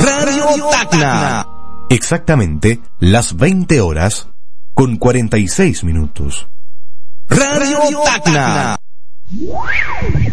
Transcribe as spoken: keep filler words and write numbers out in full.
Radio Tacna. Exactamente las veinte horas con cuarenta y seis minutos. Radio Tacna.